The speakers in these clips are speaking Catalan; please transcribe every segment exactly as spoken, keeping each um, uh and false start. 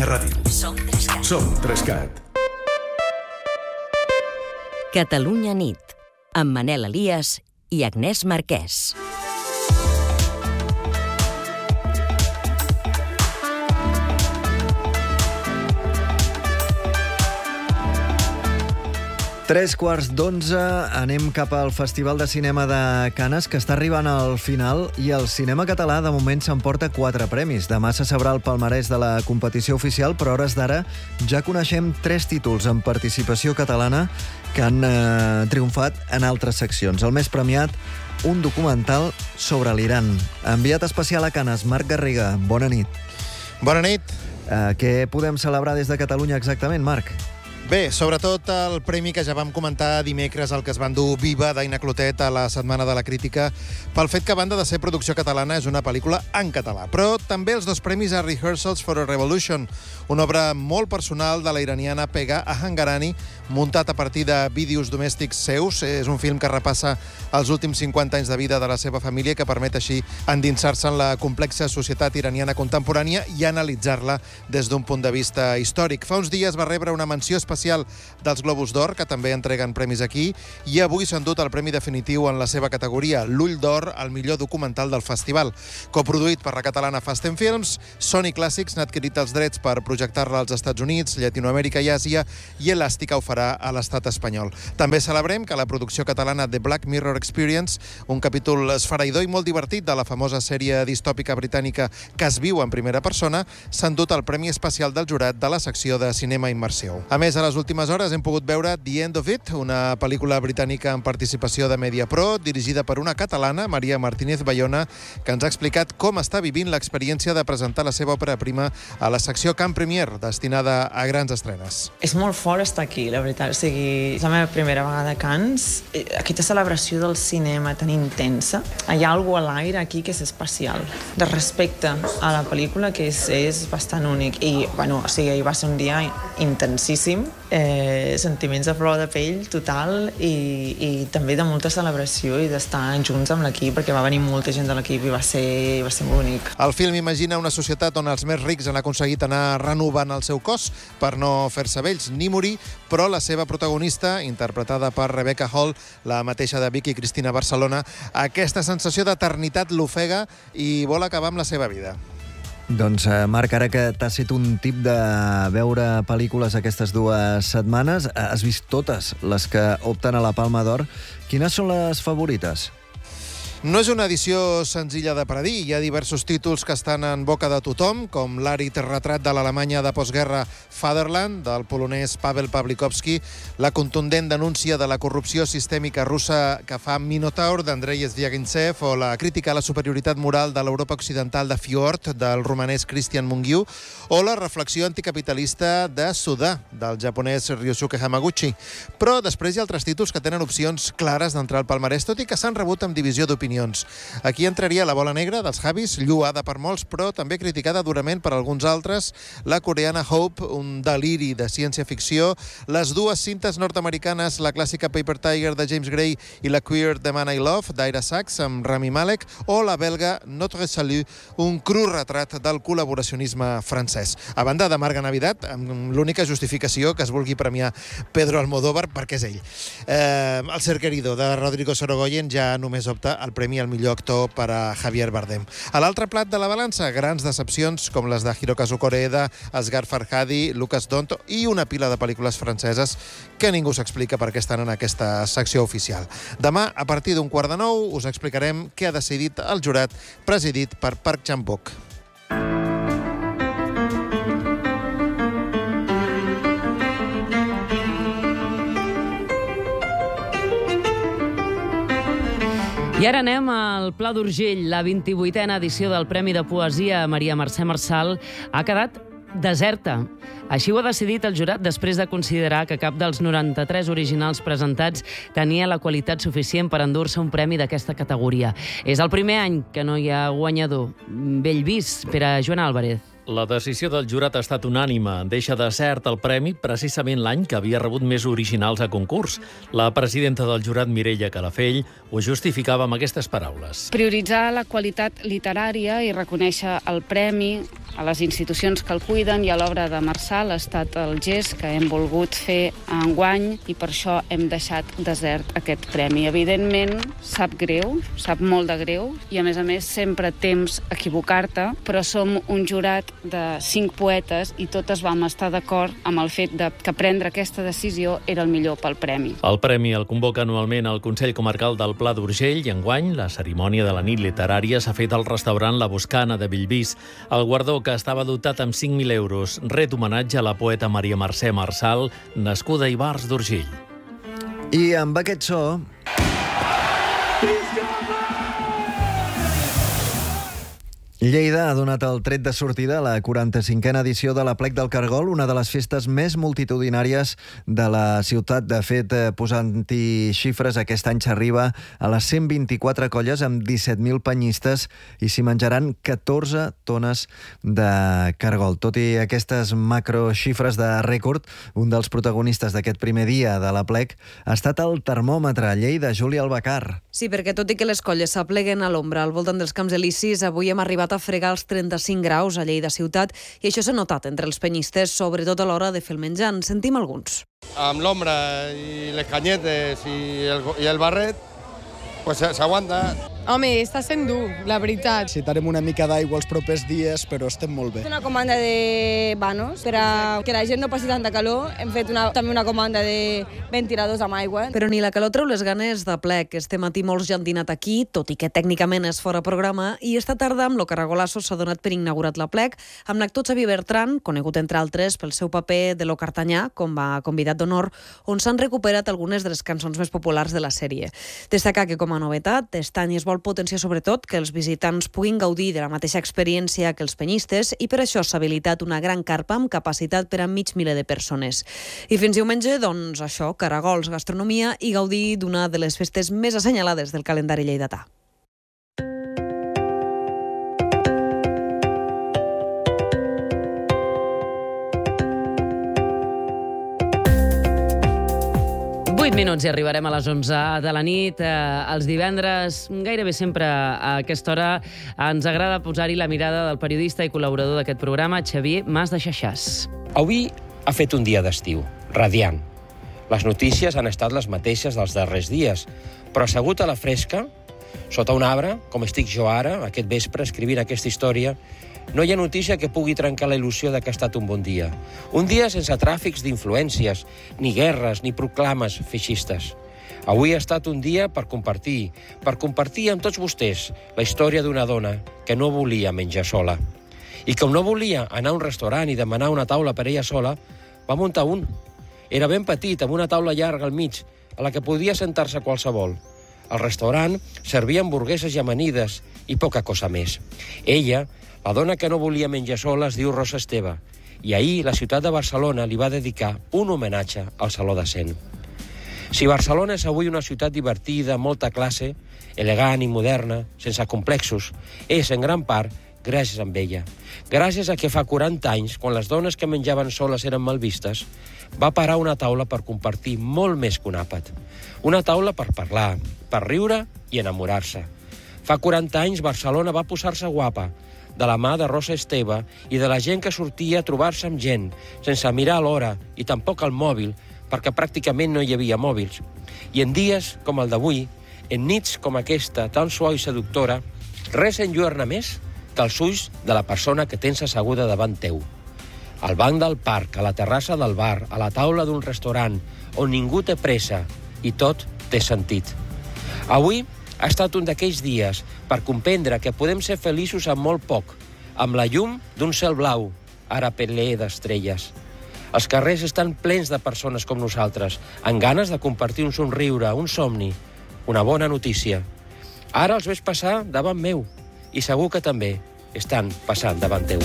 Catalunya Ràdio. Som Trescat. Som Trescat. Catalunya nit, amb Manel Elias i Agnès Marquès. Tres quarts d'onze, anem cap al Festival de Cinema de Canes, que està arribant al final, i el cinema català de moment s'emporta quatre premis. Demà se sabrà el palmarès de la competició oficial, però a hores d'ara ja coneixem tres títols en participació catalana que han eh, triomfat en altres seccions. El més premiat, un documental sobre l'Iran. Enviat especial a Canes, Marc Garriga, bona nit. Bona nit. Eh, què podem celebrar des de Catalunya exactament, Marc? Bé, sobretot el premi que ja vam comentar dimecres, el que es va endur Viva d'Aina Clotet a la Setmana de la Crítica, pel fet que, a banda de ser producció catalana, és una pel·lícula en català. Però també els dos premis a Rehearsals for a Revolution, una obra molt personal de la iraniana Pegah Ahangarani, muntat a partir de vídeos domèstics seus. És un film que repassa els últims cinquanta anys de vida de la seva família, que permet així endinsar-se en la complexa societat iraniana contemporània i analitzar-la des d'un punt de vista històric. Fa uns dies va rebre una menció especial dels Globus d'Or, que també entreguen premis aquí, i avui s'ha endut el premi definitiu en la seva categoria, l'Ull d'Or al millor documental del festival. Coproduït per la catalana Fast and Films, Sony Classics n'ha adquirit els drets per projectar-la als Estats Units, Llatinoamèrica i Àsia, i Elàstica ho farà a l'estat espanyol. També celebrem que la producció catalana The Black Mirror Experience, un capítol esfereïdor i molt divertit de la famosa sèrie distòpica britànica que es viu en primera persona, s'ha endut el premi especial del jurat de la secció de cinema immersiu. A més, a les últimes hores hem pogut veure The End of It, una pel·lícula britànica en participació de Mediapro, dirigida per una catalana, Maria Martínez Bayona, que ens ha explicat com està vivint l'experiència de presentar la seva òpera prima a la secció Camp Premier, destinada a grans estrenes. És molt fort estar aquí, la veritat. O sigui, és la meva primera vegada a Canes. Aquesta celebració del cinema tan intensa, hi ha alguna cosa a l'aire aquí que és especial, de respecte a la pel·lícula, que és, és bastant únic. I, bueno, o sigui, va ser un dia intensíssim, eh, sentiments a flor de pell total, i, i també de molta celebració i d'estar junts amb l'equip, perquè va venir molta gent de l'equip i va ser, va ser molt bonic. El film imagina una societat on els més rics han aconseguit anar renovant el seu cos per no fer-se vells ni morir, però la seva protagonista, interpretada per Rebecca Hall, la mateixa de Vicky Cristina Barcelona, aquesta sensació d'eternitat l'ofega i vol acabar amb la seva vida. Doncs, Marc, ara que t'has set un tip de veure pel·lícules aquestes dues setmanes, has vist totes les que opten a la Palma d'Or. Quines són les favorites? No és una edició senzilla de predir. Hi ha diversos títols que estan en boca de tothom, com l'àrid retrat de l'Alemanya de postguerra Fatherland, del polonès Pavel Pawlikowski, la contundent denúncia de la corrupció sistèmica russa que fa Minotaur, d'Andrei Zvyagintsev, o la crítica a la superioritat moral de l'Europa occidental de Fjord, del romanès Christian Mungiu, o la reflexió anticapitalista de Suda, del japonès Ryosuke Hamaguchi. Però després hi ha altres títols que tenen opcions clares d'entrar al palmarès, tot i que s'han rebut amb divisió d'opinions. Aquí entraria La bola negra, dels Javis, lloada per molts, però també criticada durament per alguns altres, la coreana Hope, un deliri de ciència-ficció, les dues cintes nord-americanes, la clàssica Paper Tiger de James Gray i la Queer The Man I Love d'Ira Sachs amb Rami Malek, o la belga Notre Salut, un cru retrat del col·laboracionisme francès. A banda de Marga Navidad, amb l'única justificació que es vulgui premiar Pedro Almodóvar perquè és ell. Eh, el Ser Querido de Rodrigo Sorogoyen ja només opta al premi al millor actor per a Javier Bardem. A l'altre plat de la balança, grans decepcions com les de Hirokazu Koreeda, Asghar Farhadi, Lucas Donto i una pila de pel·lícules franceses que ningú s'explica per què estan en aquesta secció oficial. Demà, a partir d'un quart de nou, us explicarem què ha decidit el jurat presidit per Park Chan-wook. I ara anem al Pla d'Urgell. La vint-i-vuitena edició del Premi de Poesia Maria Mercè Marçal ha quedat deserta. Així ho ha decidit el jurat després de considerar que cap dels noranta-tres originals presentats tenia la qualitat suficient per endur-se un premi d'aquesta categoria. És el primer any que no hi ha guanyador. Bell vist per a Joan Álvarez. La decisió del jurat ha estat unànime. Deixa desert el premi precisament l'any que havia rebut més originals a concurs. La presidenta del jurat, Mireia Calafell, ho justificava amb aquestes paraules. Prioritzar la qualitat literària i reconèixer el premi a les institucions que el cuiden i a l'obra de Marçal ha estat el gest que hem volgut fer enguany i per això hem deixat desert aquest premi. Evidentment, sap greu, sap molt de greu i a més a més sempre temps equivocar-te, però som un jurat de cinc poetes i totes vam estar d'acord amb el fet de que prendre aquesta decisió era el millor pel premi. El premi el convoca anualment el Consell Comarcal del Pla d'Urgell i enguany la cerimònia de la nit literària s'ha fet al restaurant La Boscana de Bellvís. El guardó, que estava dotat amb cinc mil euros, ret homenatge a la poeta Maria Mercè Marçal, nascuda a Ivars d'Urgell. I amb aquest so... Lleida ha donat el tret de sortida a la quaranta-cinquena edició de l'Aplec del Cargol, una de les festes més multitudinàries de la ciutat. De fet, posant-hi xifres, aquest any s'arriba a les cent vint-i-quatre colles amb disset mil penyistes i s'hi menjaran catorze tones de cargol. Tot i aquestes macroxifres de rècord, un dels protagonistes d'aquest primer dia de l'Aplec ha estat el termòmetre a Lleida, Júlia Albacar. Sí, perquè tot i que les colles s'apleguen a l'ombra al voltant dels Camps Elisis, avui hem arribat a fregar els trenta-cinc graus a Lleida ciutat i això s'ha notat entre els penyistes, sobretot a l'hora de fer el menjar. En sentim alguns. Amb l'ombra i les canyetes i el, i el barret, pues s'aguanta. Home, està sent dur, la veritat. Necessitarem una mica d'aigua els propers dies, però estem molt bé. Una comanda de vanos per a que la gent no passi tanta calor. Hem fet una, també una comanda de ventiladors amb aigua. Però ni la calor treu les ganes de plec. Este matí molts ja han dinat aquí, tot i que tècnicament és fora programa, i esta tarda amb lo Caragolasso s'ha donat per inaugurat la plec, amb l'actor Xavier Bertran, conegut entre altres pel seu paper de lo Cartanyà, com a convidat d'honor, on s'han recuperat algunes de les cançons més populars de la sèrie. Destacar que com a novetat, aquest any es vol potenciar sobretot que els visitants puguin gaudir de la mateixa experiència que els penyistes i per això s'ha habilitat una gran carpa amb capacitat per a mig miler de persones. I fins diumenge, doncs això, caragols, gastronomia i gaudir d'una de les festes més assenyalades del calendari lleidatà. vuit minuts i arribarem a les onze de la nit. Eh, els divendres, gairebé sempre a aquesta hora, ens agrada posar-hi la mirada del periodista i col·laborador d'aquest programa, Xavier Mas de Xaxàs. Avui ha fet un dia d'estiu, radiant. Les notícies han estat les mateixes dels darrers dies, però assegut a la fresca, sota un arbre, com estic jo ara, aquest vespre, escrivint aquesta història, no hi ha notícia que pugui trencar la il·lusió de que ha estat un bon dia. Un dia sense tràfics d'influències, ni guerres, ni proclames feixistes. Avui ha estat un dia per compartir, per compartir amb tots vostès la història d'una dona que no volia menjar sola. I com no volia anar a un restaurant i demanar una taula per ella sola, va muntar un. Era ben petit, amb una taula llarga al mig, a la que podia sentar-se qualsevol. Al restaurant servia hamburgueses i amanides i poca cosa més. Ella, la dona que no volia menjar sola, es diu Rosa Esteve, i ahir la ciutat de Barcelona li va dedicar un homenatge al Saló de Cent. Si Barcelona és avui una ciutat divertida, molta classe, elegant i moderna, sense complexos, és en gran part gràcies a ella. Gràcies a que fa quaranta anys, quan les dones que menjaven soles eren mal vistes, va parar una taula per compartir molt més que un àpat. Una taula per parlar, per riure i enamorar-se. Fa quaranta anys Barcelona va posar-se guapa, de la mà de Rosa Esteve i de la gent que sortia a trobar-se amb gent, sense mirar l'hora i tampoc el mòbil, perquè pràcticament no hi havia mòbils. I en dies com el d'avui, en nits com aquesta, tan suau i seductora, res enlluerna més que els ulls de la persona que tens asseguda davant teu. Al banc del parc, a la terrassa del bar, a la taula d'un restaurant, on ningú té pressa i tot té sentit. Avui ha estat un d'aquells dies per comprendre que podem ser feliços amb molt poc, amb la llum d'un cel blau, ara ple d'estrelles. Els carrers estan plens de persones com nosaltres, amb ganes de compartir un somriure, un somni, una bona notícia. Ara els veig passar davant meu, i segur que també estan passant davant teu.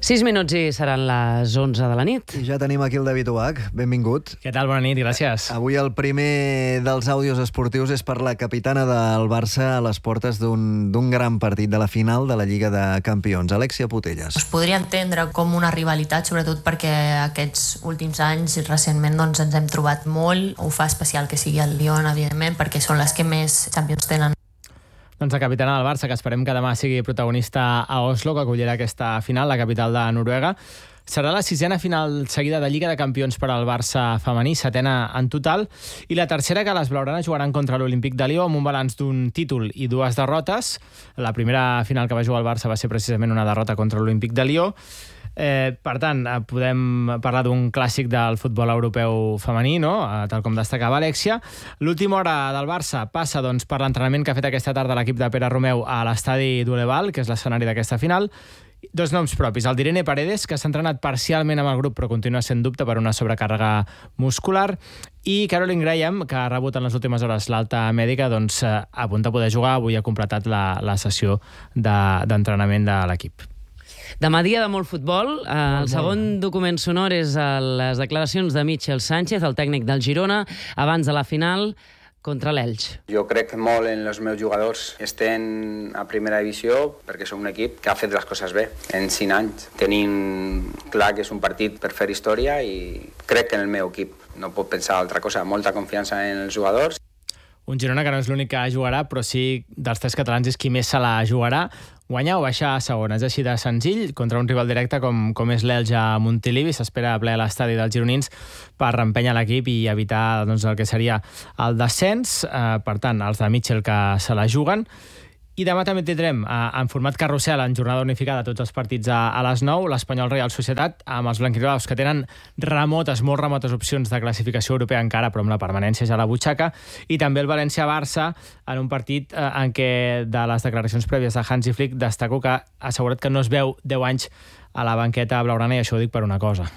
Sis minuts i seran les onze de la nit. I ja tenim aquí el David Ubach. Benvingut. Què tal? Bona nit, gràcies. Avui el primer dels àudios esportius és per la capitana del Barça a les portes d'un gran partit de la final de la Lliga de Campions. Alexia Putellas. Es podria entendre com una rivalitat, sobretot perquè aquests últims anys, recentment, doncs, ens hem trobat molt. Ho fa especial que sigui el Lyon, evidentment, perquè són les que més Champions tenen. Doncs la capitana del Barça, que esperem que demà sigui protagonista a Oslo, que acollirà aquesta final, la capital de Noruega. Serà la sisena final seguida de Lliga de Campions per al Barça femení, setena en total, i la tercera que les blaugranes jugaran contra l'Olímpic de Lió amb un balanç d'un títol i dues derrotes. La primera final que va jugar el Barça va ser precisament una derrota contra l'Olímpic de Lió. Eh, per tant, podem parlar d'un clàssic del futbol europeu femení, no? Tal com destacava Alexia. L'última hora del Barça passa doncs, per l'entrenament que ha fet aquesta tarda l'equip de Pere Romeu a l'estadi d'Uleval, que és l'escenari d'aquesta final. Dos noms propis, el d'Irene Paredes, que s'ha entrenat parcialment amb el grup però continua sent dubte per una sobrecàrrega muscular, i Caroline Graham, que ha rebut en les últimes hores l'alta mèdica, doncs a punt de poder jugar. Avui ha completat la, la sessió d'entrenament de l'equip. Demà dia de molt futbol. El segon document sonor és les declaracions de Michel Sánchez, el tècnic del Girona, abans de la final contra l'Elx. Jo crec molt en els meus jugadors. Estem a primera divisió perquè som un equip que ha fet les coses bé en cinc anys. Tenim clar que és un partit per fer història i crec que en el meu equip no pot pensar altra cosa. Molta confiança en els jugadors. Un Girona que no és l'únic que jugarà, però sí dels tres catalans és qui més se la jugarà. Guanyar o baixar a segona, és així de senzill, contra un rival directe com, com és l'Elx a Montilivi. S'espera ple a l'estadi dels gironins per empènyer l'equip i evitar doncs, el que seria el descens. Eh, per tant, els de Mitchell que se la juguen. I demà també tindrem, eh, en format carrusel, en jornada unificada, tots els partits a, a les nou, l'Espanyol Real Societat, amb els blanquirolaus, que tenen remotes, molt remotes opcions de classificació europea encara, però amb la permanència ja a la butxaca, i també el València-Barça, en un partit eh, en què, de les declaracions prèvies de Hansi Flick, destaco que ha assegurat que no es veu deu anys a la banqueta blaugrana, i això ho dic per una cosa.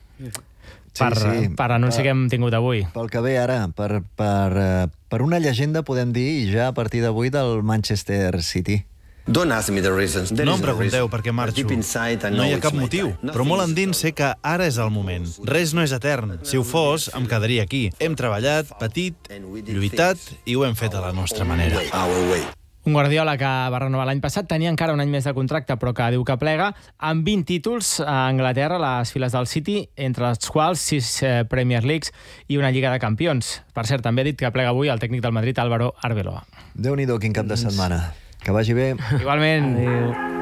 Sí, per, sí, per l'anunci que hem tingut avui. Pel que ve ara, per, per, per una llegenda, podem dir, ja a partir d'avui, del Manchester City. No em pregunteu per què marxo. No hi ha cap motiu, però molt endins sé que ara és el moment. Res no és etern. Si ho fos, em quedaria aquí. Hem treballat, patit, lluitat i ho hem fet a la nostra manera. Un Guardiola que va renovar l'any passat, tenia encara un any més de contracte, però que diu que plega, amb vint títols a Anglaterra, a les files del City, entre els quals sis eh, Premier Leagues i una Lliga de Campions. Per cert, també ha dit que plega avui el tècnic del Madrid, Álvaro Arbeloa. Déu-n'hi-do, quin cap de setmana. Que vagi bé. Igualment. Adéu.